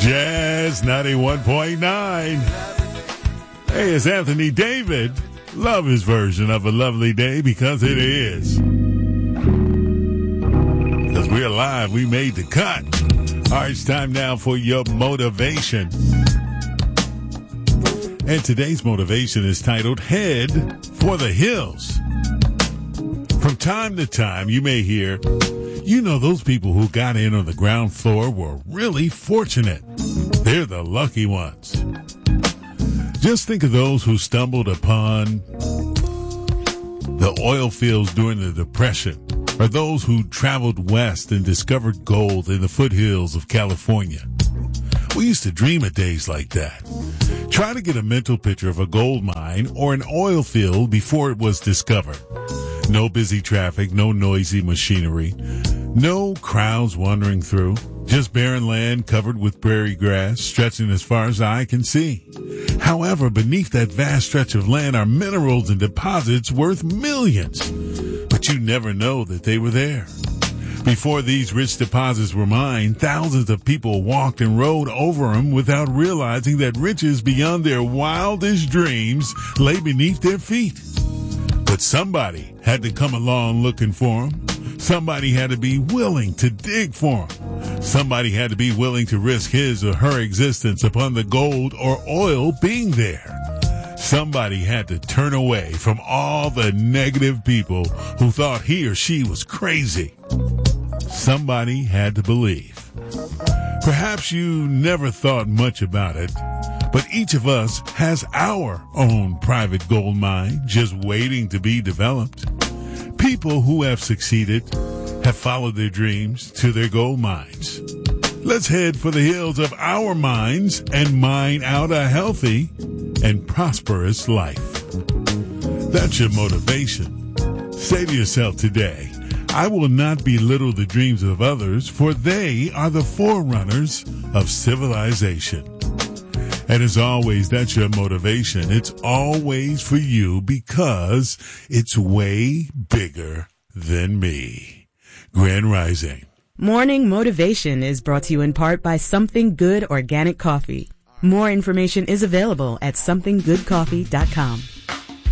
Jazz 91.9. Hey, it's Anthony David. Love his version of A Lovely Day because it is. Because we're alive, we made the cut. All right, it's time now for your motivation. And today's motivation is titled Head for the Hills. From time to time, you may hear, you know, those people who got in on the ground floor were really fortunate. They're the lucky ones. Just think of those who stumbled upon the oil fields during the Depression, or those who traveled west and discovered gold in the foothills of California. We used to dream of days like that. Try to get a mental picture of a gold mine or an oil field before it was discovered. No busy traffic, no noisy machinery, no crowds wandering through, just barren land covered with prairie grass stretching as far as the eye can see. However, beneath that vast stretch of land are minerals and deposits worth millions, but you never know that they were there. Before these rich deposits were mined, thousands of people walked and rode over them without realizing that riches beyond their wildest dreams lay beneath their feet. But somebody had to come along looking for them. Somebody had to be willing to dig for them. Somebody had to be willing to risk his or her existence upon the gold or oil being there. Somebody had to turn away from all the negative people who thought he or she was crazy. Somebody had to believe. Perhaps you never thought much about it, but each of us has our own private gold mine just waiting to be developed. People who have succeeded have followed their dreams to their gold mines. Let's head for the hills of our mines and mine out a healthy and prosperous life. That's your motivation. Say to yourself today, I will not belittle the dreams of others, for they are the forerunners of civilization. And as always, that's your motivation. It's always for you because it's way bigger than me. Grand Rising. Morning Motivation is brought to you in part by Something Good Organic Coffee. More information is available at somethinggoodcoffee.com.